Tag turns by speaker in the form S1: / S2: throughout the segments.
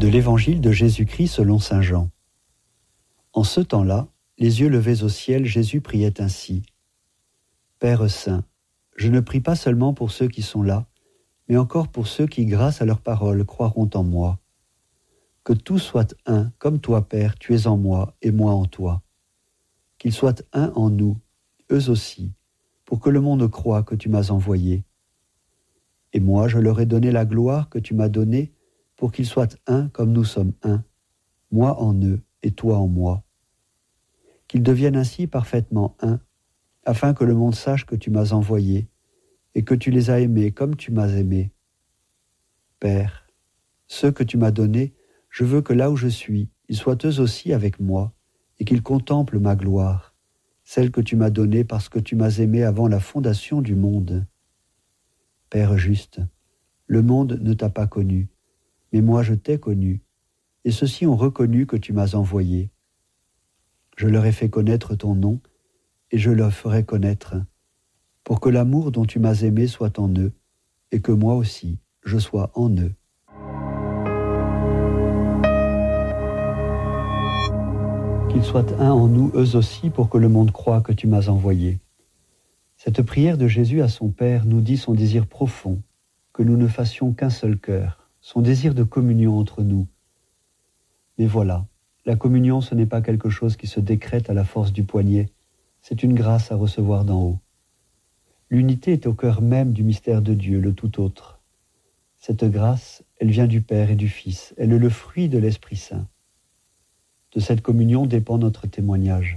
S1: De l'Évangile de Jésus-Christ selon saint Jean. En ce temps-là, les yeux levés au ciel, Jésus priait ainsi. Père saint, je ne prie pas seulement pour ceux qui sont là, mais encore pour ceux qui, grâce à leur parole, croiront en moi. Que tous soient un, comme toi, Père, tu es en moi et moi en toi. Qu'ils soient un en nous, eux aussi, pour que le monde croie que tu m'as envoyé. Et moi, je leur ai donné la gloire que tu m'as donnée, pour qu'ils soient un comme nous sommes un, moi en eux et toi en moi. Qu'ils deviennent ainsi parfaitement un, afin que le monde sache que tu m'as envoyé et que tu les as aimés comme tu m'as aimé. Père, ceux que tu m'as donnés, je veux que là où je suis, ils soient eux aussi avec moi et qu'ils contemplent ma gloire, celle que tu m'as donnée parce que tu m'as aimé avant la fondation du monde. Père juste, le monde ne t'a pas connu, mais moi je t'ai connu, et ceux-ci ont reconnu que tu m'as envoyé. Je leur ai fait connaître ton nom, et je leur ferai connaître, pour que l'amour dont tu m'as aimé soit en eux, et que moi aussi, je sois en eux. Qu'ils soient un en nous, eux aussi, pour que le monde croie que tu m'as envoyé. Cette prière de Jésus à son Père nous dit son désir profond, que nous ne fassions qu'un seul cœur, son désir de communion entre nous. Mais voilà, la communion, ce n'est pas quelque chose qui se décrète à la force du poignet, c'est une grâce à recevoir d'en haut. L'unité est au cœur même du mystère de Dieu, le tout autre. Cette grâce, elle vient du Père et du Fils, elle est le fruit de l'Esprit Saint. De cette communion dépend notre témoignage.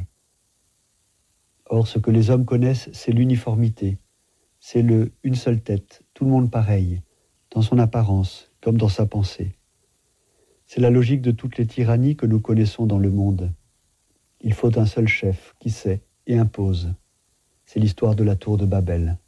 S1: Or, ce que les hommes connaissent, c'est l'uniformité, c'est une seule tête, tout le monde pareil, dans son apparence comme dans sa pensée. C'est la logique de toutes les tyrannies que nous connaissons dans le monde. Il faut un seul chef qui sait et impose. C'est l'histoire de la tour de Babel.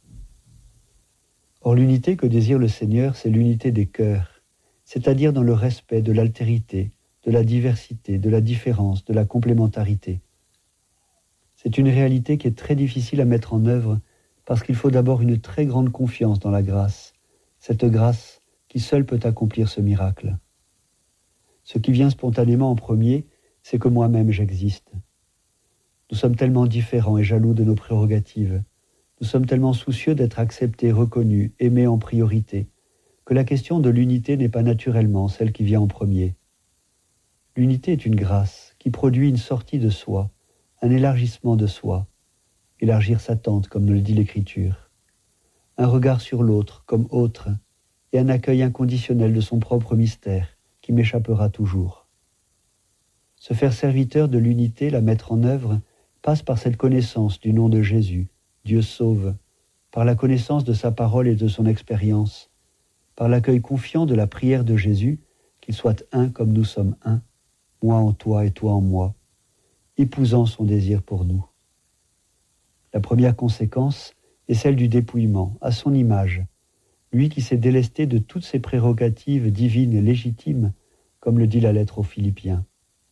S1: Or, l'unité que désire le Seigneur, c'est l'unité des cœurs, c'est-à-dire dans le respect de l'altérité, de la diversité, de la différence, de la complémentarité. C'est une réalité qui est très difficile à mettre en œuvre parce qu'il faut d'abord une très grande confiance dans la grâce, cette grâce qui seule peut accomplir ce miracle. Ce qui vient spontanément en premier, c'est que moi-même j'existe. Nous sommes tellement différents et jaloux de nos prérogatives. Nous sommes tellement soucieux d'être acceptés, reconnus, aimés en priorité, que la question de l'unité n'est pas naturellement celle qui vient en premier. L'unité est une grâce qui produit une sortie de soi, un élargissement de soi, élargir sa tente comme nous le dit l'Écriture, un regard sur l'autre comme autre et un accueil inconditionnel de son propre mystère qui m'échappera toujours. Se faire serviteur de l'unité, la mettre en œuvre, passe par cette connaissance du nom de Jésus, Dieu sauve, par la connaissance de sa parole et de son expérience, par l'accueil confiant de la prière de Jésus, qu'il soit un comme nous sommes un, moi en toi et toi en moi, épousant son désir pour nous. La première conséquence est celle du dépouillement, à son image, lui qui s'est délesté de toutes ses prérogatives divines et légitimes, comme le dit la lettre aux Philippiens.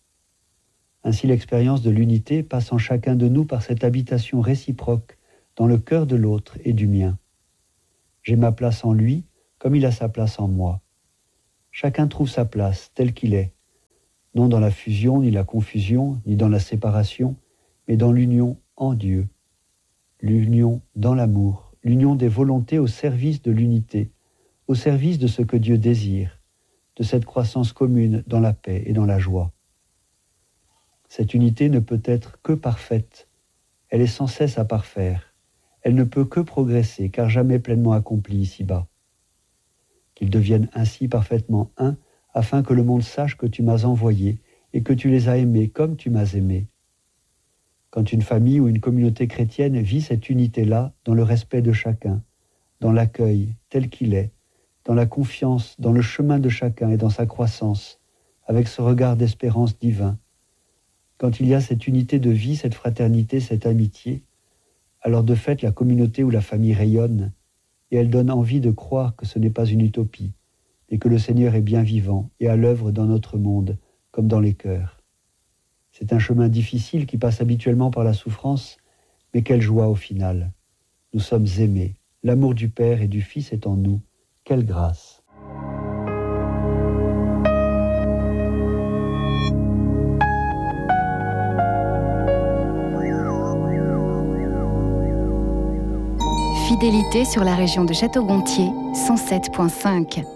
S1: Ainsi l'expérience de l'unité passe en chacun de nous par cette habitation réciproque dans le cœur de l'autre et du mien. J'ai ma place en lui, comme il a sa place en moi. Chacun trouve sa place tel qu'il est, non dans la fusion, ni la confusion, ni dans la séparation, mais dans l'union en Dieu, l'union dans l'amour, l'union des volontés au service de l'unité, au service de ce que Dieu désire, de cette croissance commune dans la paix et dans la joie. Cette unité ne peut être que parfaite, elle est sans cesse à parfaire, elle ne peut que progresser, car jamais pleinement accomplie ici-bas. Qu'ils deviennent ainsi parfaitement un, afin que le monde sache que tu m'as envoyé et que tu les as aimés comme tu m'as aimé. Quand une famille ou une communauté chrétienne vit cette unité-là dans le respect de chacun, dans l'accueil tel qu'il est, dans la confiance, dans le chemin de chacun et dans sa croissance, avec ce regard d'espérance divin, quand il y a cette unité de vie, cette fraternité, cette amitié, alors de fait la communauté ou la famille rayonne et elle donne envie de croire que ce n'est pas une utopie, et que le Seigneur est bien vivant et à l'œuvre dans notre monde, comme dans les cœurs. C'est un chemin difficile qui passe habituellement par la souffrance, mais quelle joie au final. Nous sommes aimés, l'amour du Père et du Fils est en nous, quelle grâce.
S2: fidélité sur la région de Château-Gontier, 107.5.